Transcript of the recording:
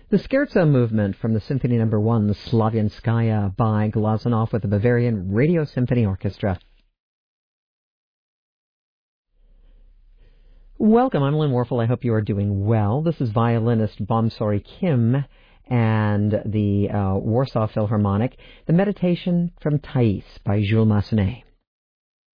The Scherzo movement from the Symphony No. 1, the Slavianskaya by Glazunov with the Bavarian Radio Symphony Orchestra. Welcome, I'm Lynn Warfel. I hope you are doing well. This is violinist Bomsori Kim and the Warsaw Philharmonic, the Meditation from Thais by Jules Massenet.